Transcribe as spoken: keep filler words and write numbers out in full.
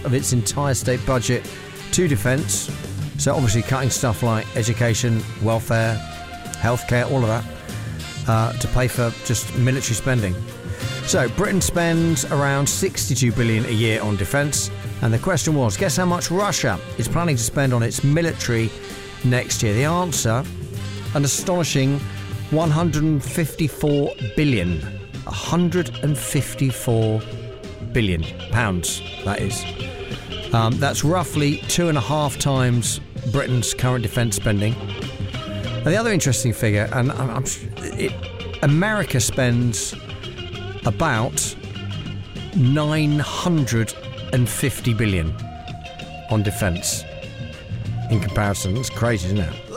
of its entire state budget to defence. So obviously cutting stuff like education, welfare, healthcare, all of that, uh, to pay for just military spending. So Britain spends around sixty-two billion dollars a year on defence. And the question was, guess how much Russia is planning to spend on its military next year? The answer, an astonishing one hundred fifty-four billion dollars. one hundred fifty-four billion pounds, that is. Um, that's roughly two and a half times Britain's current defence spending. And the other interesting figure, and I'm, I'm, it, America spends about nine hundred fifty billion on defence in comparison. It's crazy, isn't it?